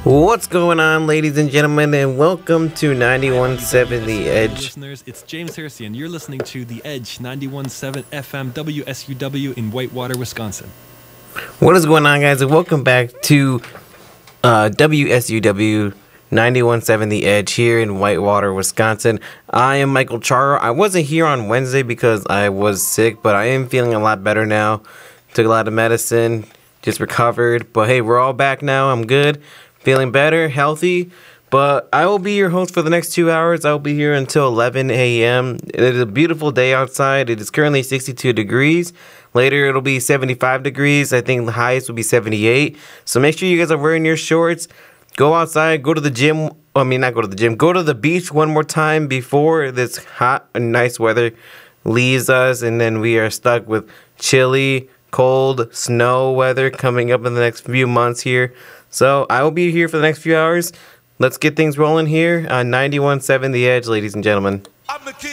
What's going on, ladies and gentlemen, and welcome to 91.7 The Edge. Listeners, it's James Hersey, and you're listening to The Edge 91.7 FM WSUW in Whitewater, Wisconsin. What is going on, guys, and welcome back to WSUW 91.7 The Edge here in Whitewater, Wisconsin. I am Michael Charo. I wasn't here on Wednesday because I was sick, but I am feeling a lot better now. Took a lot of medicine, just recovered, but hey, we're all back now. I'm good. Feeling better, healthy, but I will be your host for the next 2 hours. I will be here until 11 a.m. It is a beautiful day outside. It is currently 62 degrees. Later, it'll be 75 degrees. I think the highest will be 78. So make sure you guys are wearing your shorts. Go outside. Go to the gym. Not go to the gym. Go to the beach one more time before this hot and nice weather leaves us, and then we are stuck with chilly, cold, snow weather coming up in the next few months here. So I will be here for the next few hours. Let's get things rolling here on 91.7 The Edge, ladies and gentlemen. I'm the king.